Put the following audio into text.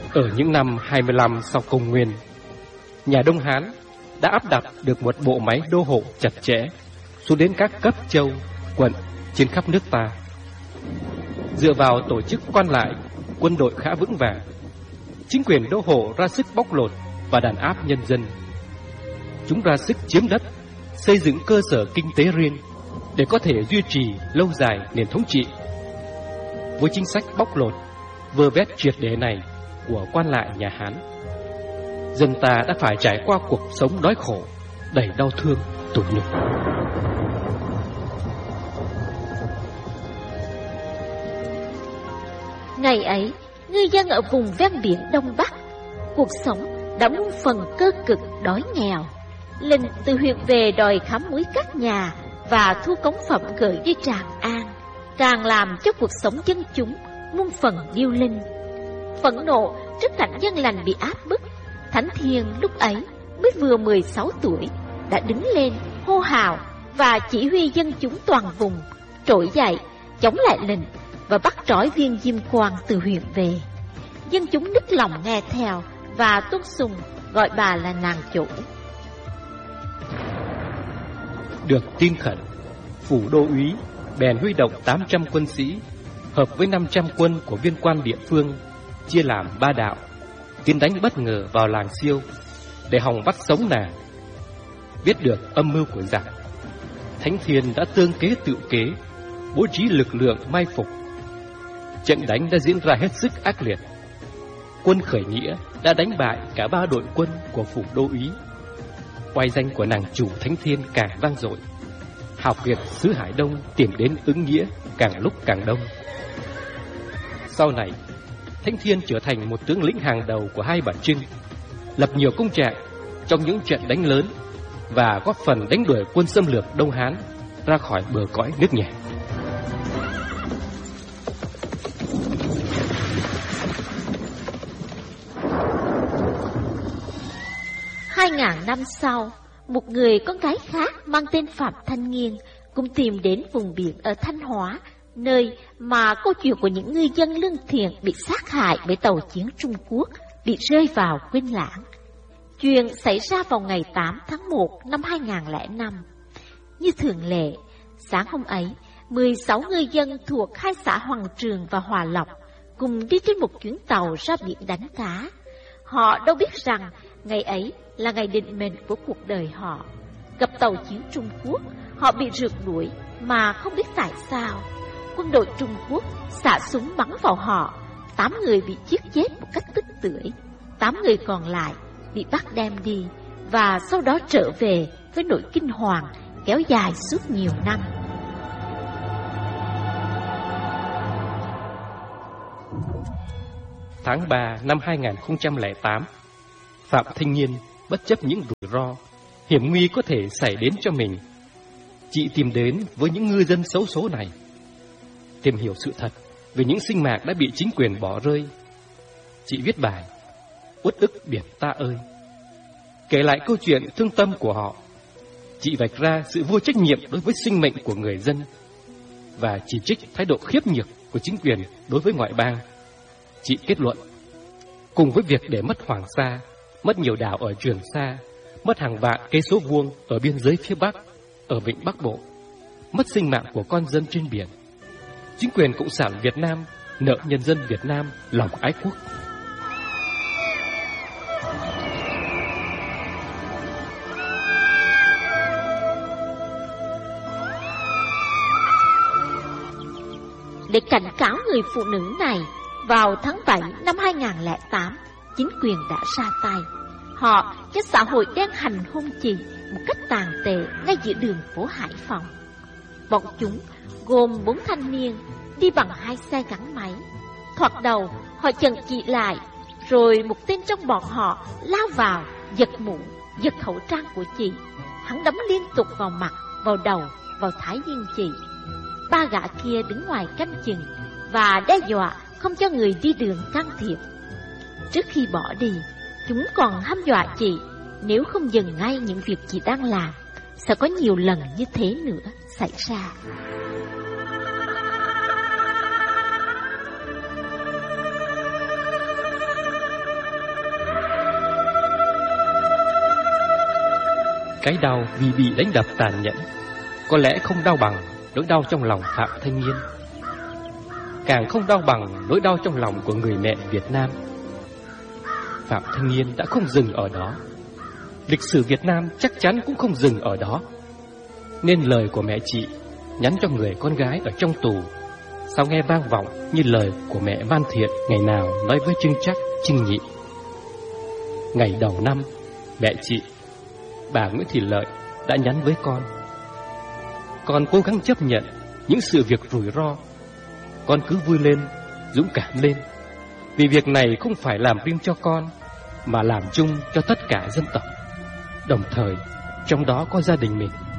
Ở những năm 25 sau công nguyên, nhà Đông Hán đã áp đặt được một bộ máy đô hộ chặt chẽ xuống đến các cấp châu, quận trên khắp nước ta. Dựa vào tổ chức quan lại, quân đội khá vững vàng, chính quyền đô hộ ra sức bóc lột và đàn áp nhân dân. Chúng ra sức chiếm đất, xây dựng cơ sở kinh tế riêng để có thể duy trì lâu dài nền thống trị. Với chính sách bóc lột, vơ vét triệt để này của quan lại nhà Hán, dân ta đã phải trải qua cuộc sống đói khổ, đầy đau thương, tủi nhục. Ngày ấy, ngư dân ở vùng ven biển Đông Bắc, cuộc sống đã muôn phần cơ cực đói nghèo. Lệnh từ huyện về đòi khám muối các nhà và thu cống phẩm gửi đi Tràng An, càng làm cho cuộc sống dân chúng muôn phần điêu linh. Phẫn nộ trước cảnh dân lành bị áp bức, Thánh Thiên lúc ấy mới vừa 16 tuổi đã đứng lên hô hào và chỉ huy dân chúng toàn vùng trỗi dậy chống lại lệnh và bắt trói viên Diêm Quang từ huyện về. Dân chúng nức lòng nghe theo và tôn sùng gọi bà là nàng chủ. Được tin khẩn, phủ đô úy bèn huy động 800 quân sĩ hợp với 500 quân của viên quan địa phương, chia làm 3 đạo, tiến đánh bất ngờ vào làng Siêu để hòng bắt sống nàng. Biết được âm mưu của giặc, Thánh Thiên đã tương kế tự kế, bố trí lực lượng mai phục. Trận đánh đã diễn ra hết sức ác liệt. Quân khởi nghĩa đã đánh bại cả 3 đội quân của phủ đô úy. Oai danh của nàng chủ Thánh Thiên càng vang dội. Hào kiệt xứ Hải Đông tìm đến ứng nghĩa càng lúc càng đông. Sau này, Thánh Thiên trở thành một tướng lĩnh hàng đầu của Hai Bà Trưng, lập nhiều công trạng trong những trận đánh lớn và góp phần đánh đuổi quân xâm lược Đông Hán ra khỏi bờ cõi nước nhà. Hai ngàn năm sau, một người con gái khác mang tên Phạm Thanh Nghiên cũng tìm đến vùng biển ở Thanh Hóa, nơi mà câu chuyện của những ngư dân lương thiện bị sát hại bởi tàu chiến Trung Quốc bị rơi vào quên lãng. Chuyện xảy ra vào ngày 8 tháng 1 năm 2005. Như thường lệ, sáng hôm ấy, 16 ngư dân thuộc hai xã Hoàng Trường và Hòa Lộc cùng đi trên một chuyến tàu ra biển đánh cá. Họ đâu biết rằng ngày ấy là ngày định mệnh của cuộc đời họ. Gặp tàu chiến Trung Quốc, họ bị rượt đuổi mà không biết tại sao. Quân đội Trung Quốc xả súng bắn vào họ, 8 người bị giết chết một cách tức tưởi, 8 người còn lại bị bắt đem đi và sau đó trở về với nỗi kinh hoàng kéo dài suốt nhiều năm. Tháng 3 năm 2008, Phạm Thanh Nghiên bất chấp những rủi ro, hiểm nguy có thể xảy đến cho mình, chị tìm đến với những ngư dân xấu số này, tìm hiểu sự thật về những sinh mạng đã bị chính quyền bỏ rơi. Chị viết bài Uất ức biển ta ơi, kể lại câu chuyện thương tâm của họ. Chị vạch ra sự vô trách nhiệm đối với sinh mệnh của người dân và chỉ trích thái độ khiếp nhược của chính quyền đối với ngoại bang. Chị kết luận, cùng với việc để mất Hoàng Sa, mất nhiều đảo ở Trường Sa, mất hàng vạn cây số vuông ở biên giới phía Bắc, ở vịnh Bắc Bộ, mất sinh mạng của con dân trên biển, chính quyền Cộng sản Việt Nam nợ nhân dân Việt Nam lòng ái quốc. Để cảnh cáo người phụ nữ này, vào tháng 7 năm 2008, chính quyền đã ra tay. Họ cho xã hội đen hành hung chị một cách tàn tệ ngay giữa đường phố Hải Phòng. Bọn chúng gồm 4 thanh niên đi bằng 2 xe gắn máy. Thoạt đầu họ chặn chị lại, rồi một tên trong bọn họ lao vào giật mũ, giật khẩu trang của chị. Hắn đấm liên tục vào mặt, vào đầu, vào thái dương chị. 3 gã kia đứng ngoài canh chừng và đe dọa không cho người đi đường can thiệp. Trước khi bỏ đi, chúng còn hăm dọa chị nếu không dừng ngay những việc chị đang làm, sẽ có nhiều lần như thế nữa xảy ra. Cái đau vì bị đánh đập tàn nhẫn có lẽ không đau bằng nỗi đau trong lòng Phạm Thanh Nghiên, càng không đau bằng nỗi đau trong lòng của người mẹ Việt Nam. Phạm Thanh Nghiên đã không dừng ở đó, lịch sử Việt Nam chắc chắn cũng không dừng ở đó. Nên lời của mẹ chị nhắn cho người con gái ở trong tù sao nghe vang vọng như lời của mẹ Văn Thiện ngày nào nói với Trưng Trắc, Trưng Nhị. Ngày đầu năm, mẹ chị, bà Nguyễn Thị Lợi đã nhắn với con cố gắng chấp nhận những sự việc rủi ro. Con cứ vui lên, dũng cảm lên, vì việc này không phải làm riêng cho con, mà làm chung cho tất cả dân tộc, đồng thời trong đó có gia đình mình.